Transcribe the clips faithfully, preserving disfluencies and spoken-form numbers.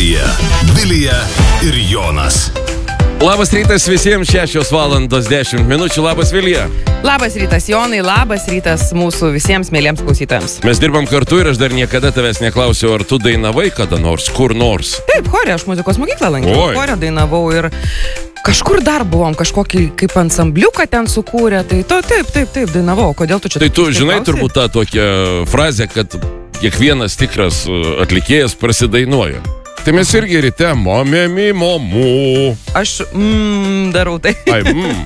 eteryje Vilija ir Jonas. Labas rytas visiems, šešios valandos dešimt minučių. Labas Vilija. Labas rytas Jonai, labas rytas mūsų visiems mėlyms klausytojams. Mes dirbam kartu ir aš dar niekada tavęs neklausiau, ar tu dainavai kada nors, kur nors. Taip, chore, aš muzikos mokyklą lankiau, Oi. chore dainavau ir kažkur dar buvom, kažkokį kaip ansambliuką ten sukūrė, tai to taip, taip, taip, dainavau. Kodėl tu čia Tai tu taip žinai klausai? turbūt tą tokią frazę, kad kiekvienas tikras uh, atlikėjas prasidainuoja. Tai mes irgi ryte momėmi momų. Aš mm, darau tai. Ai, mm,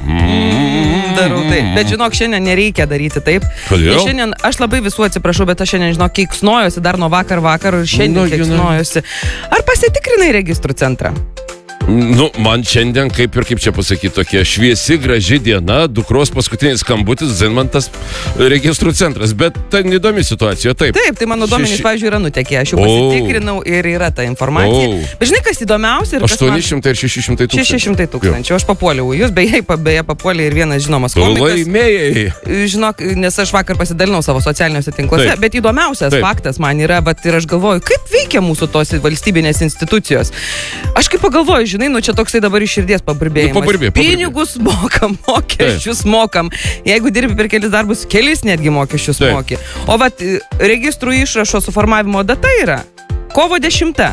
mm, darau tai. Bet žinok, šiandien nereikia daryti taip. Kodėl? Nes šiandien, aš labai visų atsiprašau, bet aš šiandien, žinok, keiksnojosi dar nuo vakar vakar ir šiandien Nu, keiksnojosi. Ar pasitikrinai registrų centrą? Nu, man šiandien, kaip ir kaip čia pasakyti, tokia šviesi, graži diena, dukros paskutinis skambutis, Zinmantas registrų centras, bet tai įdomi situacija, taip. Taip, tai mano duomenys, Šeši- pavyzdžiui, yra nutekė, aš jau O. pasitikrinau ir yra ta informacija. O. Bet žinai, kas įdomiausia ir kas aštuoni man... šimtai ir šeši šimtai tūkstančių. šeši šimtai tūkstančių, aš papuoliau į jūs, beje, pa- beje papuolė ir vienas žinomas Tu komikas. laimėjai. Žinok, nes aš vakar pasidalinau savo socialiniuose tinkluose, Taip. bet įdomiausias Taip. faktas man yra, bet ir aš galvoju, kaip veikia mūsų tos valstybinės institucijos. Aš kaip pagalvoju, žinai, nu čia toksai dabar iš širdies paburbėjimas. Nu, paburbė, paburbė. Pinigus mokam, mokesčius mokam. Jeigu dirbi per kelis darbus, kelis netgi mokesčius Taip. moki. O vat registrų išrašo suformavimo data yra kovo dešimta.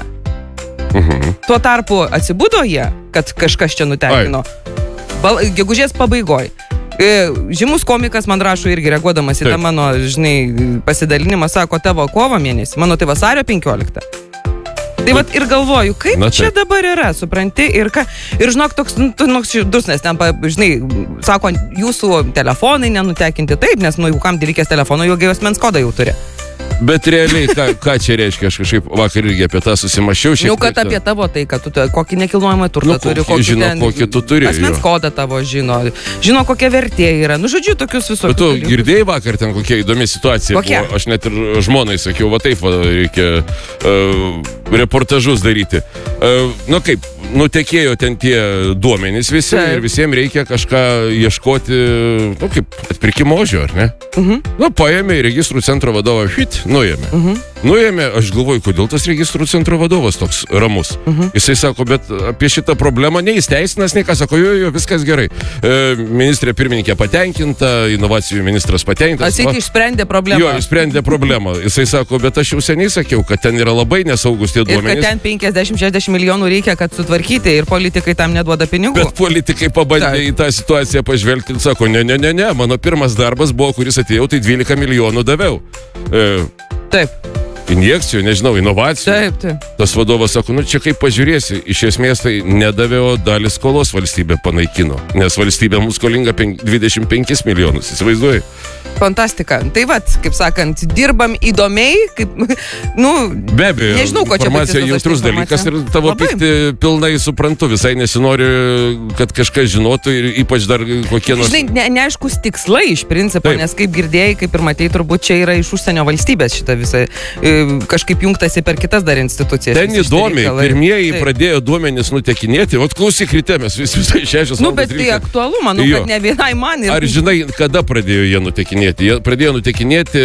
Mhm. Tuo tarpu atsibudo jie, kad kažkas čia nutekino. Bal, gegužės pabaigoj. E, Žymus komikas man rašo irgi reaguodamas į Taip. tą mano, žinai, pasidalinimą, sako, tavo kovo mėnesį, mano tai vasario penkioliktą. Tai vat ir galvoju, kaip Na, čia taip. dabar yra, supranti, ir ką, ir žinok, toks, nu, tu, nu, širdus, nes ten, pa- žinai, sako, jūsų telefonai nenutekinti taip, nes, nu, jau kam tai reikės telefono, jau gyvas mens kodą jau turi. Bet realiai, ką, ką čia reiškia, aš kažkaip vakar irgi apie tą susimašiau šiek Jau kad tiek. apie tavo tai, kad tu tu- kokį nekilnojamą turtą Nu, turi, kokį žino, kokį tu turi, asmens jo. kodą tavo žino, žino kokia vertė yra, nu, žodžiu, tokius visokius. Bet tu dalykus. girdėjai vakar ten kokia įdomi situacija Kokia? buvo. Aš net ir žmonai sakiau, va taip va, reikia uh, reportažus daryti. Uh, nu kaip, nutekėjo ten tie duomenys visi Taip. ir visiems reikia kažką ieškoti, nu kaip, atpirkimo ožio, ar ne? Mhm. Nu, paėmė į registrų centro vadovą, šit, nuėmė. Mhm. Nuėmė, aš galvoju, kodėl tas registrų centro vadovas toks ramus. Mhm. Jisai sako, bet apie šitą problemą neįsteisinas, nei ką sako, jo, jo, viskas gerai. E, ministrė pirmininkė patenkinta, inovacijų ministras patenkintas. Asik išsprendė problemą. Jo, išsprendė problemą. Jisai sako, bet aš jau seniai sakiau, kad ten yra labai nesaugus tie Ir kad duomenys. ten penkiasdešimt šešiasdešimt milijonų reikia, kad sutvarkyti ir politikai tam neduoda pinigų. Bet politikai pabandė Taip. į tą situaciją pažvelgti ir sako, ne, ne, ne, ne, mano pirmas darbas buvo, kuris atėjau, tai dvylika milijonų daviau. E, Taip, injekcijų, nežinau, inovacijų. taip, taip. Tas vadovas sako, nu čia kaip pažiūrėsi, iš esmės tai nedavė, o dalį skolos valstybė panaikino, nes valstybė mums skolinga pen, dvidešimt penkis milijonus, įsivaizduoji? Fantastika. Tai vat, kaip sakant, dirbam įdomiai, kaip, nu, Be abejo, nežinau, ko čia informacija baigsis, jautrus ta dalykas ir informacija. tavo Labai. pikti pilnai suprantu, visai nesinori, kad kažkas žinotų ir ypač dar kokie nors... Žinai, ne, neaiškus tikslai iš principo, Taip. nes kaip girdėjai, kaip ir matei, turbūt čia yra iš užsienio valstybės šitą visą, e, kažkaip jungtasi per kitas dar institucijas. Ten visi šitie įdomiai, reikalai. pirmieji Taip. pradėjo duomenis nutekinėti, o klausyk ryte, mes vis visai šešios Nu, valandos bet tai ryte. aktualu, manau, Jo. kad ne vienai man. Ir... Ar žinai, kada pradėjo jie nutekinėti? Jie pradėjo nutekinėti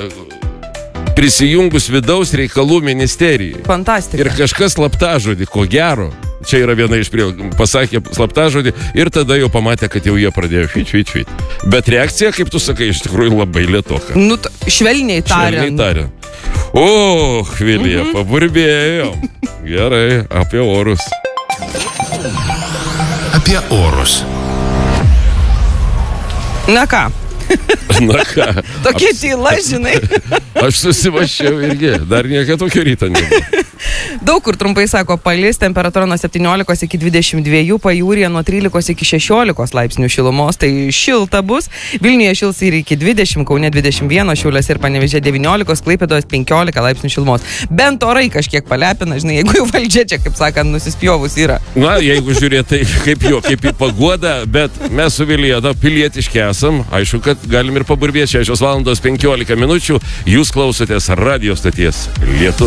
prisijungus vidaus reikalų ministerijai. Fantastika. Ir kažkas slaptažodį, ko gero, čia yra viena iš prie, pasakė slaptažodį ir tada jau pamatė, kad jau jie pradėjo fit, fit, fit. Bet reakcija, kaip tu sakai, iš tikrųjų labai lėtoka. Nu, t- švelniai tariant. Švelniai tariant. O, Vilija, Mhm. paburbėjom. Gerai, apie orus. Apie orus. Na ką, Na ką, tokia tyla, žinai. aš susivašiau irgi, dar niekada tokio ryto nebuvo. Daug kur trumpai sako, palis temperatūra nuo septyniolikos iki dvidešimt dviejų, pajūryje nuo trylikos iki šešiolikos laipsnių šilumos, tai šilta bus. Vilniuje šils ir iki dvidešimt, Kaune dvidešimt vienas, Šiauliuose ir Panevėžyje devyniolikos, Klaipėdoje penkiolika laipsnių šilumos. Bent orai kažkiek palepina, žinai, jeigu jau valdžia čia, kaip sakant, nusispjovus yra. Na, jeigu žiūrėt, tai kaip jo, kaip į paguodą, bet mes su Vilija, na, pilietiški esam, aišku, kad galim ir paburbėti šešios valandos penkiolika minučių, jūs klausotės radio stoties Lietuva.